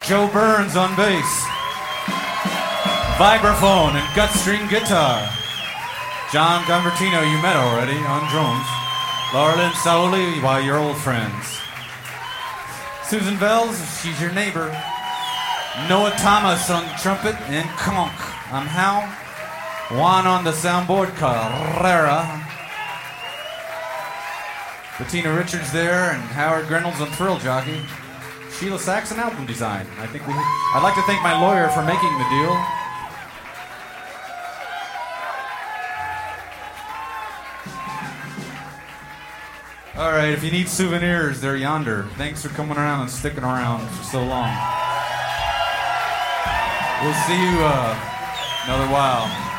Joe Burns on bass. Vibraphone and gut string guitar. John Convertino, you met already, on drums. Laurelyn Sauli, why, your old friends. Susan Bells, she's your neighbor. Noah Thomas on trumpet and conch. I'm Hal. Juan on the soundboard, Carrera. Bettina Richards there, and Howard Reynolds on thrill jockey. Sheila Saxon album design. I'd like to thank my lawyer for making the deal. All right, if you need souvenirs, they're yonder. Thanks for coming around and sticking around for so long. We'll see you another while.